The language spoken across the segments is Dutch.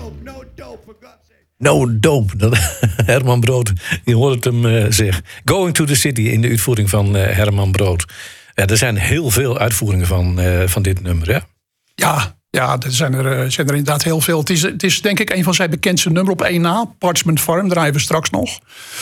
No dope. Herman Brood, je hoort het hem zeggen. Going to the City in de uitvoering van Herman Brood. Ja, er zijn heel veel uitvoeringen van dit nummer, hè? Ja, er zijn er inderdaad heel veel. Het is denk ik een van zijn bekendste nummers op één na. Parchment Farm, draaien we straks nog.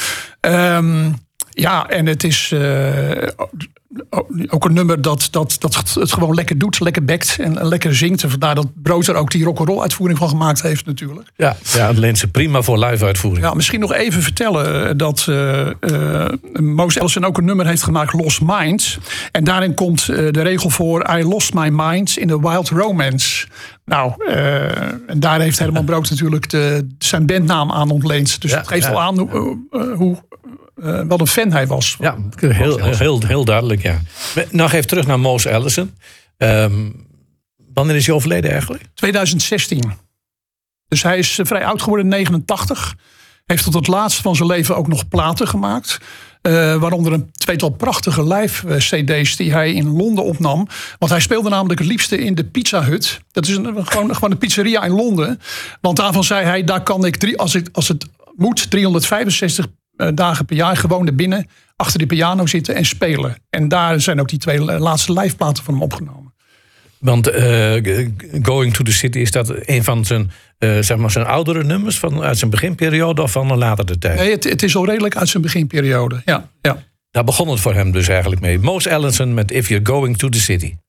En het is ook een nummer dat het gewoon lekker doet, lekker bekt en lekker zingt. En vandaar dat Brood er ook die rock'n'roll uitvoering van gemaakt heeft natuurlijk. Ja, het leent ze prima voor live uitvoering. Ja, misschien nog even vertellen dat Mose Allison ook een nummer heeft gemaakt, Lost Minds. En daarin komt de regel voor: I lost my mind in a wild romance. Nou, en daar heeft Herman Brood natuurlijk zijn bandnaam aan ontleend. Dus het geeft al aan hoe wat een fan hij was. Ja, heel duidelijk, ja. Nog even terug naar Mose Allison. Wanneer is hij overleden eigenlijk? 2016. Dus hij is vrij oud geworden, 89. Heeft tot het laatste van zijn leven ook nog platen gemaakt. Waaronder een tweetal prachtige live-cd's die hij in Londen opnam. Want hij speelde namelijk het liefste in de Pizza Hut. Dat is gewoon een pizzeria in Londen. Want daarvan zei hij, daar kan ik, als het moet, 365 dagen per jaar gewoon naar binnen, achter de piano zitten en spelen. En daar zijn ook die twee laatste liveplaten van hem opgenomen. Want Going to the City, is dat een van zijn oudere nummers uit zijn beginperiode of van een latere tijd? Nee, het is al redelijk uit zijn beginperiode, ja. Daar begon het voor hem dus eigenlijk mee. Mose Allison met If You're Going to the City.